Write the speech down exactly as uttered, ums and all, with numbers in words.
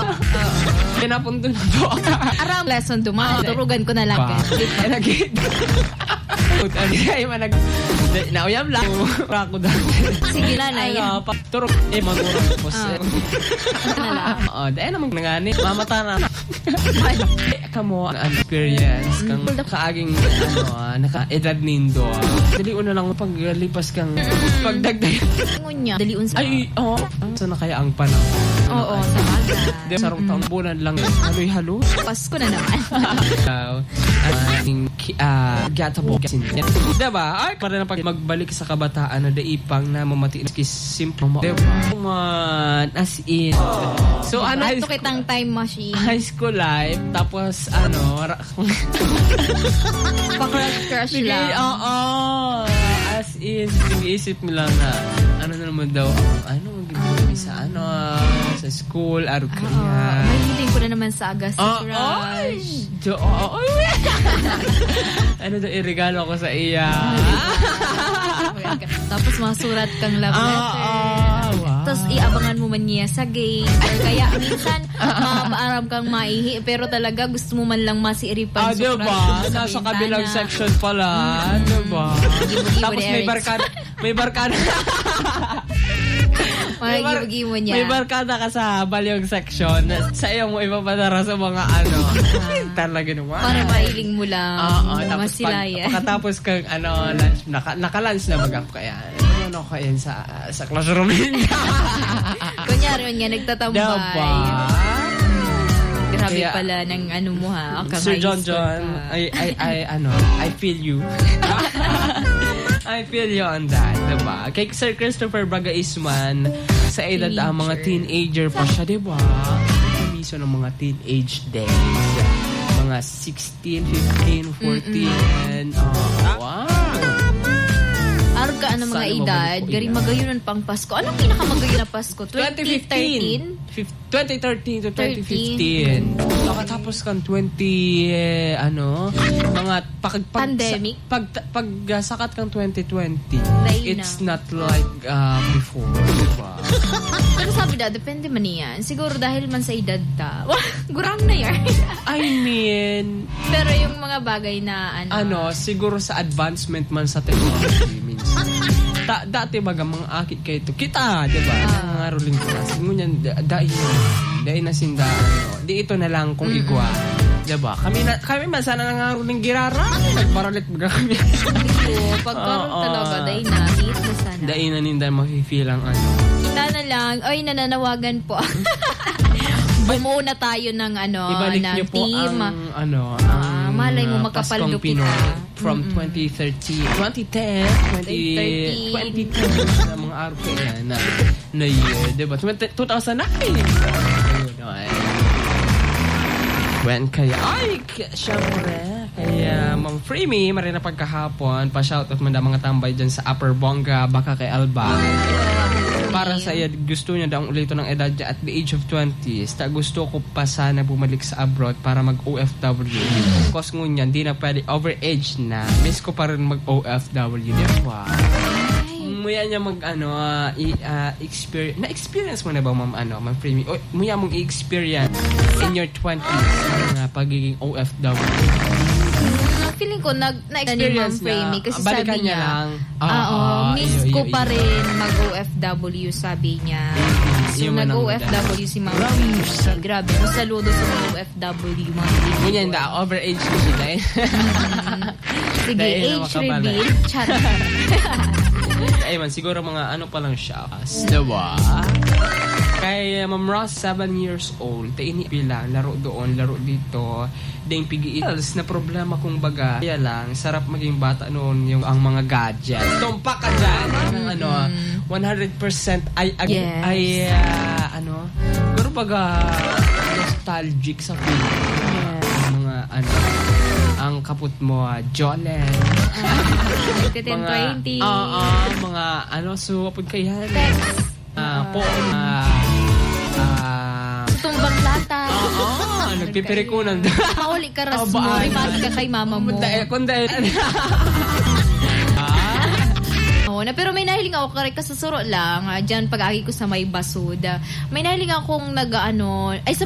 Pinapunto na po. Aram lesson dumaan. Turugan ko na lang. Ay, nag-hit. Ay, manag... Nauyam lang. Rako dati. Sige na, Nay. Ano, turok. Eh, magurang po siya. Oo, dahil naman nangani. Mamata na. Kamo, ang experience. Kang kaaging, ano, naka-edad nindo. Dali una lang paglipas kang pagdagdag. Ngunya. Dali unsa. Ay, oo. Saan na kaya ang panahon? Oo, sa baga. Di, sarong taong bulan lang. Haloy-halo. Pasko na naman. Ang gatabo. Diba? Ay, para na pag magbalik sa kabataan na daipang na mamati kis simple mo. Diba? Man, as in. So, ano? Ito kitang time machine. High school life. Tapos, ano? Pa-crush-crush lang. Oo. As in, nag-iisip mo lang na, ano na naman daw, ano, mag-ibig sa ano, sa school, araw kaya. May hiling ko na naman sa Agas Oh, crush. Oo, oh, oh, ano daw, irregalo ko sa iya. Tapos masurat kang love letter. Ah, wow. Tapos iabangan mo man niya sa game. Or kaya minsan, mapaaram kang maihi, pero talaga gusto mo man lang masiiripan. Ah, diba? Nasa kabilang section pala. Mm-hmm. Diba? Tapos may barkada. May barkada. May, bar- mo niya. May barkada ka sa balyong section. Sa iyo mo ipapadara sa mga ano. Talaga naman. Para mailing mo lang. Oo, tapos masilaya. Pag, pagkatapos kang ano, lunch, naka, naka-lunch na mag-up kaya. Ano ko yan sa, sa classroom niya. Kunyari yun nga, nagtatambay. Diba? Grabe kaya, pala ng ano mo ha. Sir John John, I, I, I, ano, I feel you. I feel you on that, diba? Kay Sir Christopher Bagaisman, sa edad ang mga teenager pa siya, diba? Miso ng mga teenage days. Mga sixteen, fifteen, fourteen. Oh, wow! Araw ka ano mga edad, gari magayon pang Pasko. Anong pinakamagayon na Pasko? twenty thirteen? twenty thirteen to twenty fifteen. Nakatapos kang twenty, eh, ano, mga pag, pag, pandemic? Pag, pag, pag uh, sakat kang twenty twenty, Lain it's na. not like uh, before, diba? Ano sabi da? Depende man yan. Siguro dahil man sa edad ta. Gurang na yan. I mean... Pero yung mga bagay na ano... Ano, siguro sa advancement man sa technology, minsan. Da, dati baga mga akit kayo ito. Kita, diba? Uh, mga ruling class. Ngunyan, dahil dahil na sinda, ano. Di ito na lang kung igwa. Diba? Kami na, kami man sana nga ruling girara. Nagparalit baga kami. Oo, pagkaroon uh, talaga, dahil na, hit na sana. Dahil na ninda mafe-feel ang ano. Kita na lang, ay nananawagan po. Bumuo na tayo ng ano, ibalik ng niyo po team. ang ano, ah, ang malay mo uh, makapaldo Paskong Pinoy kita. from Mm-mm. twenty thirteen, twenty ten, twenty ten na mga araw ko yan na, na year, diba? two thousand nine. Ayun, ay. When kaya, ay, syempre, kaya, Ma'am Freemy, marina pagkahapon, pa-shoutout mo na mga tambay dyan sa Upper Bongga, baka kay Alba. Para sa iya, gusto niya daw ulito ng edad niya at the age of twenty. Sta gusto ko pa sana bumalik sa abroad para mag-O F W. Because ngunyan, di na pwede overage na. Miss ko pa rin mag-O F W. Diba? Muya niya mag, ano, uh, i- uh, experience. Na-experience mo na ba, Ma'am, ano, Ma'am Freemy? O, muya mong i-experience in your twenties ang uh, pagiging O F W. Feeling ko, nag, na-experience ni Ma'am Freemy kasi balikan sabi niya, lang. ah, Ah, oh, ah, miss iyo, ko iyo, pa iyo. rin mag-O F W, sabi niya. So, Iyo man ang nag-O F W si Ma'am Freemy. Grabe, saludo sa mga O F W, mga baby. Ngunyan da, overage ko sila eh. Sige, Dahil na age makabala. reveal. Chat. Ay man, siguro mga ano pa lang siya. Diba? Kay uh, Ma'am Ross, seven years old. Taini bilang, laro doon, laro dito. Dahil pigi-ils na problema kung baga. Kaya lang, sarap maging bata noon yung ang mga gadgets. Tumpak ka dyan. Mm-hmm. Ano, one hundred percent ay, ay, Yes. ay uh, ano, pero baga nostalgic sa feeling. Yeah. Mga ano, ang kaput mo, uh, Jolen. ten twenty. Oo, mga ano, so, apod kayan. Text. Uh, po, ah, ah, Tumbang lata. oo, nagpipirikunan. Mauli ka ras Oh, mo. baan? Imati ka kay mama mo. Dahil, kung dahil, Oo na, pero may nahiling ako kare kasasuro lang. ah, Diyan pag-agi ko sa may basud. ah, May nahiling akong nag-ano, ay sa